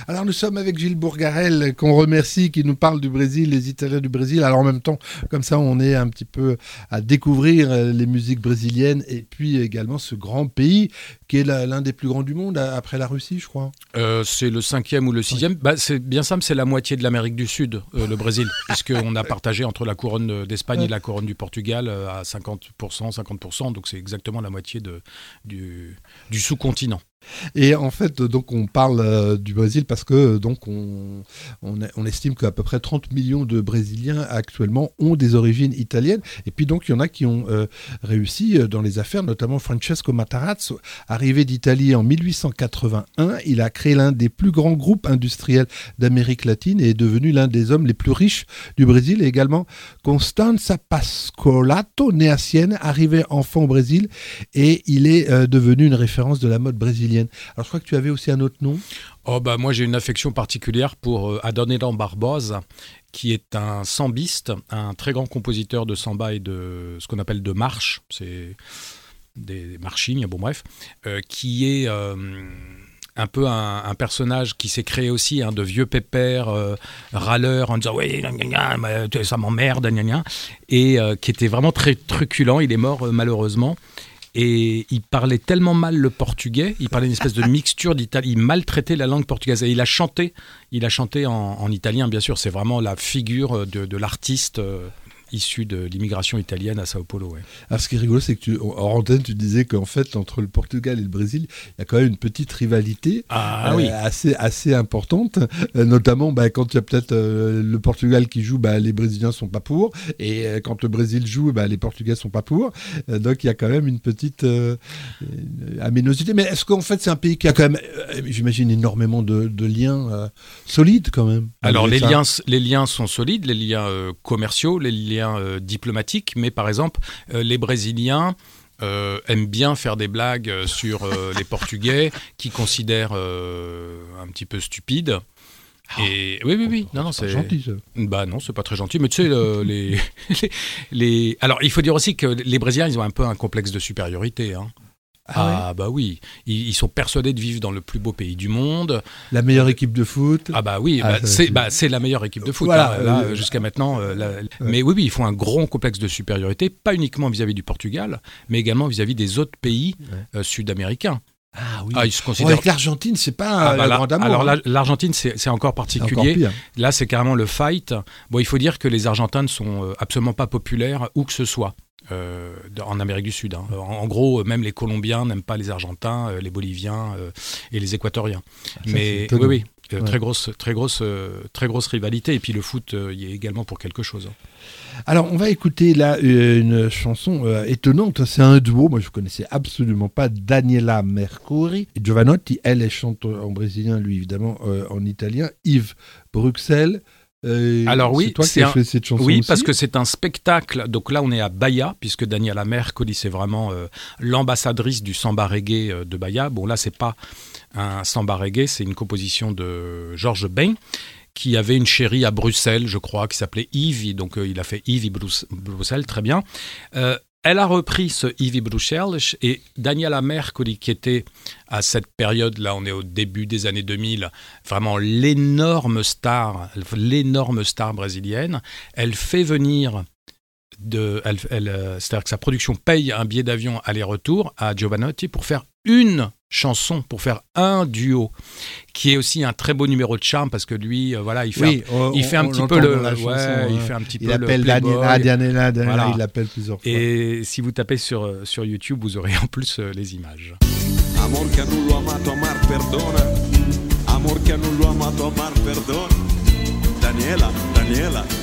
Alors nous sommes avec Gilles Bourgarel, qu'on remercie, qui nous parle du Brésil, les Italiens du Brésil. Alors en même temps, comme ça, on est un petit peu à découvrir les musiques brésiliennes et puis également ce grand pays qui est l'un des plus grands du monde après la Russie, je crois. C'est le 5e ou le 6e. Bah, c'est bien simple, c'est la moitié de l'Amérique du Sud, le Brésil, puisqu'on a partagé entre la couronne d'Espagne et la couronne du Portugal à 50%, donc c'est exactement la moitié du sous-continent. Et en fait, donc on parle du Brésil parce que donc on estime qu'à peu près 30 millions de Brésiliens actuellement ont des origines italiennes. Et puis donc il y en a qui ont réussi dans les affaires, notamment Francesco Matarazzo, arrivé d'Italie en 1881. Il a créé l'un des plus grands groupes industriels d'Amérique latine et est devenu l'un des hommes les plus riches du Brésil. Et également Constanza Pascolato, né à Sienne, arrivé enfant au Brésil et il est devenu une référence de la mode brésilienne. Alors je crois que tu avais aussi un autre nom. Moi j'ai une affection particulière pour Adoniran Barbosa, qui est un sambiste, un très grand compositeur de samba et de ce qu'on appelle de marche, c'est des marchignes, qui est un peu un personnage qui s'est créé aussi, de vieux pépère, râleur, en disant « oui, ça m'emmerde », et qui était vraiment très truculent. Il est mort malheureusement. Et il parlait tellement mal le portugais, il parlait une espèce de mixture d'italien, il maltraitait la langue portugaise. Et il a chanté en italien, bien sûr. C'est vraiment la figure de l'artiste issu de l'immigration italienne à Sao Paulo. Ouais. Alors ce qui est rigolo, c'est que en antenne, tu disais qu'en fait, entre le Portugal et le Brésil, il y a quand même une petite rivalité assez importante. Notamment quand il y a peut-être le Portugal qui joue, les Brésiliens sont pas pour. Et quand le Brésil joue, les Portugais sont pas pour. Donc il y a quand même une petite aménosité. Mais est-ce qu'en fait, c'est un pays qui a quand même, j'imagine, énormément de liens solides quand même? Alors les liens sont solides, les liens commerciaux, les liens diplomatiques, mais par exemple, les Brésiliens aiment bien faire des blagues sur les Portugais qui considèrent un petit peu stupides. Et oui. Non, c'est gentil ça. Non, c'est pas très gentil, mais tu sais, alors il faut dire aussi que les Brésiliens, ils ont un peu un complexe de supériorité. Oui, ils sont persuadés de vivre dans le plus beau pays du monde. La meilleure équipe de foot. C'est la meilleure équipe de foot. Voilà, jusqu'à maintenant. Mais oui, ils font un grand complexe de supériorité, pas uniquement vis-à-vis du Portugal, mais également vis-à-vis des autres pays sud-américains. Ils se considèrent... avec l'Argentine, c'est pas la grande amour. Alors l'Argentine, c'est encore particulier. Encore là, c'est carrément le fight. Il faut dire que les Argentins ne sont absolument pas populaires où que ce soit. En Amérique du Sud. En gros, même les Colombiens n'aiment pas les Argentins, les Boliviens et les Équatoriens. Mais oui, très grosse rivalité. Et puis le foot y est également pour quelque chose. Alors, on va écouter là une chanson étonnante. C'est un duo. Moi, je ne connaissais absolument pas Daniela Mercuri et Jovanotti. Elle chante en brésilien, lui, évidemment, en italien. Yves Bruxelles. Alors oui, c'est toi qui as fait cette chanson oui, aussi. Parce que c'est un spectacle. Donc là, on est à Bahia, puisque Daniela Mercuri, c'est vraiment l'ambassadrice du samba reggae de Bahia. Bon, là, c'est pas un samba reggae, c'est une composition de Georges Ben, qui avait une chérie à Bruxelles, je crois, qui s'appelait Ivy. Donc il a fait Ivy Bruxelles, très bien. Elle a repris ce Ivy Bruxelles et Daniela Mercuri, qui était à cette période-là, on est au début des années 2000, vraiment l'énorme star brésilienne. Elle fait venir, c'est-à-dire que sa production paye un billet d'avion aller-retour à Jovanotti pour faire une chanson, pour faire un duo, qui est aussi un très beau numéro de charme parce que lui, il fait un petit peu le, il fait un petit peu le appelle Daniela, voilà. Il l'appelle plusieurs fois. Et si vous tapez sur YouTube, vous aurez en plus les images. Amor que non lo amato amar perdona, amor que non lo amato amar perdona, Daniela.